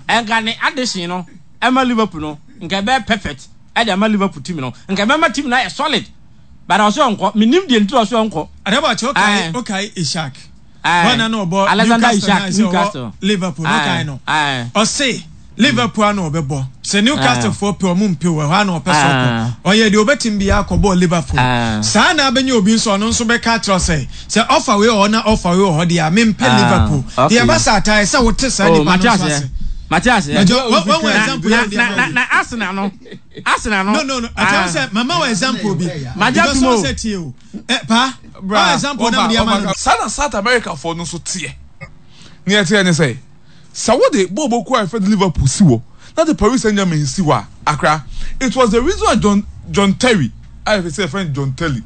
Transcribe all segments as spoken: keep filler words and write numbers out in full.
enka ne addition no Emma Liverpool no nka be perfect e dey ma Liverpool team no nka be ma team na solid but also onko minim de ntu also onko adaba che okay okay Ishak one no bo Alexander Ishak Newcastle Liverpool okay no o say Liverpool no obebo se Newcastle for pe omum pe we ha no person ko oye de obetim bia akọbọ Liverpool sa na abenya obi nso no nso be ka tro say se offer we or na offer we ho de a mem pe Liverpool de abasa atai se wote sa ni pa no so Matias one example na na Arsenal no Arsenal no no no no I tell say mama wa example bi Matias mo eh pa bra example na me am South South America for no so tie ni tie ni say so what the Bobo Kwa for Liverpool siwo not the Paris Saint-Germain siwa Accra it was the reason why John John Terry I have say friend John Terry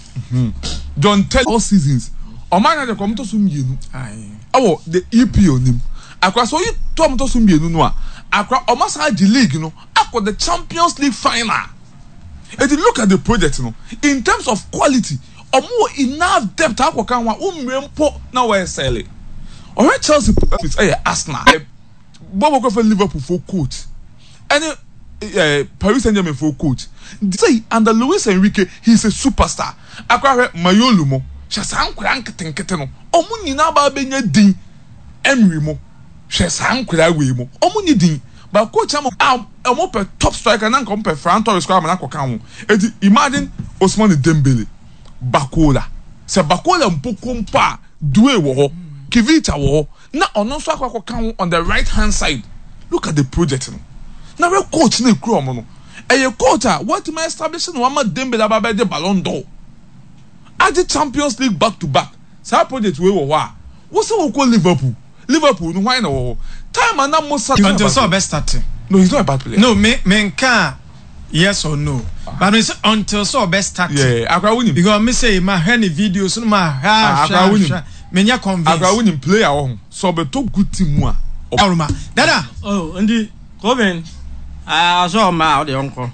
John Terry all seasons o man na de come to so mienu ai awo the E P O nim Accra so you to to so mienu no a Accra o ma sa the league no akọ the Champions League final and you look at the project no in terms of quality or more enough depth akọ kan wa umrempo na we sell it. Alright, Chelsea is eh Arsenal. Bobo go for Liverpool for coach. Any uh, Paris Saint-Germain for coach. Say under Luis Enrique, he's a superstar. Akwa Mayolumo. Shasan kran ketenkete no. Omu nyina ba benya din. Emery mo. Shasan kran we mo. Omu ni din. Ba coach am am per top striker na nkom per Ferran Torres kwa na kokan ho. Eti imagine Ousmane Dembele. Bakola. Se Bakola mpoko mpa duwe wo ho. Kivita wo na ono so akwa kan on the right hand side. Look at the project no. Na we coach na ekru omo no. Eye coach a what me establish no ama Dembele aba be Ballon d'Or. At the Champions League back to back. Sa project we wo wa. Wo se wo call Liverpool. Liverpool no why na wo. Time na mo start. Until so best start. No, he's not a bad player. No, me me nka yes or no. Uh-huh. But it's until so best start. Yeah, akwa win. Because me say my any videos no ma ha. Akwa win. Menya convince Akwa win player on so be to good team a Aruma dada oh ndi Coven ah so ma o de onko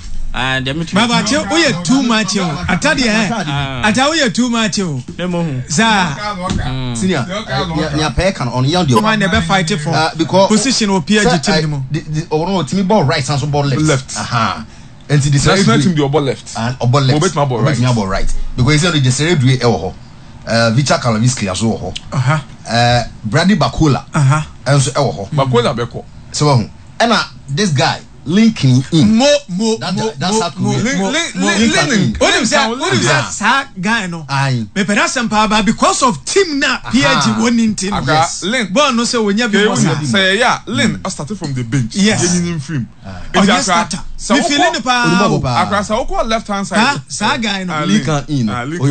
ah dem tu baba che o ye too much o atade eh ata o ye too much o dem hu za senior ya pay can on yan the man never fight for because position o P G team mo the o team ball right and so ball left left aha and the national team the ball left and ball left obet my ball right my ball right because he said the serie due e ho Uh, Victor Kalaviski aso ho. Aha. Uh, Brady Bakola. Aha. Enso e ho. Bakola beko. So ho. And this guy linking in. Mo mo that, mo that's how mo mo linking. What is that? What is that? Sa guy no. Aye. Me peda sempa ba because of team na P G winning team. Yes. Link. But no say wonya bi was. Say yeah, Lin started from the bench. Yes. Genuine film. It is starter. Me feeling the pa. Akra sa oko left hand side. Sa guy no. Linking in.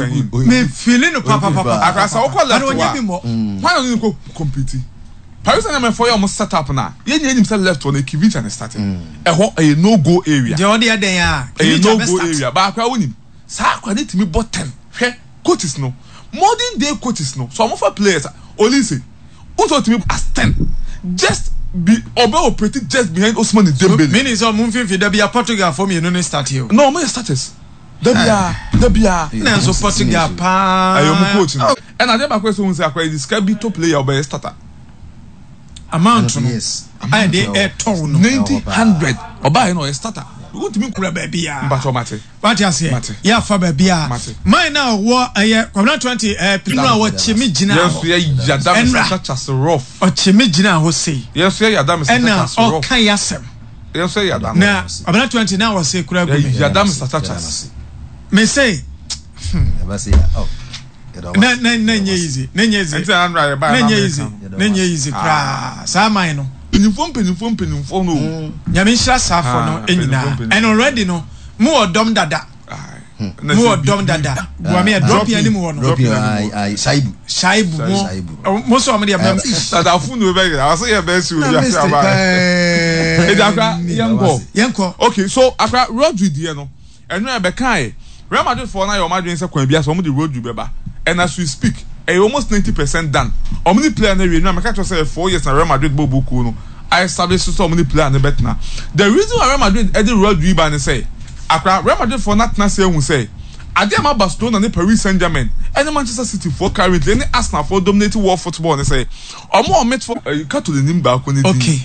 Me feeling the papa papa. Akra sa oko left. Why don't you go compete? Paris Saint-Germain for you must set up now. You need himself left on a Kivita and starting. A a no go area. The other day, a no go area. But I win him. Sa need to me bottom. Coaches no. Modern day coaches no. Some of our players only say, also to me as ten. Just be obe operated just behind Ousmane Dembele. Meaning so moving for there Portugal for me, you know start here. No, my status. Debia, Debia. Na so Portugal pa. Ayo mo coach no. And I never question say akwa describe be top player or starter. Amount no. Yes. I dey e ton no. ninety hundred. Oba no starter. We go to me kura ba bia. Mbacho mate. What you say? Ya fa ba bia. Mine now wo eh kwamna twenty eh pinura wo chimi gina. Yes, yeah, yadam such as rough. O chimi gina ho say. Yes, yeah, yadam such as rough. O kan yasem. Yes, yeah, yadam. Na kwamna twenty now wo say kura go me. Yadam such as. Me say. Never say oh. Na na na nye easy. Na nye easy. Na nye easy. Na nye easy kra. Sa man no. Penifom penifom penifom no. Nyame nhira safo no enyina. And already no. Mu odom dada. Mu odom dada. Bo me drop here ni mu no. Drop here ai ai Shaibu. Shaibu mo. Mo so am dey am. Dada funu be get. I say your best you ya say about. E da akra yenko. Yenko. Okay, so akra Rodri die no. Enu e be kan Real Madrid for na your Madrid say kwan bia so mo the Rodri be ba. And as we speak, eh, almost ninety percent done. How many players na we know? I can't just say four years na Real Madrid bobu kuno. I established so many players na bet na. The reason why Real Madrid Eddie Rodri ba ne say, akra Real Madrid for not na say who say, Adema Barcelona and Paris Saint-Germain, and Manchester City for currently, and Arsenal for dominating world football. And say, or more met for you cut to the name back when it okay.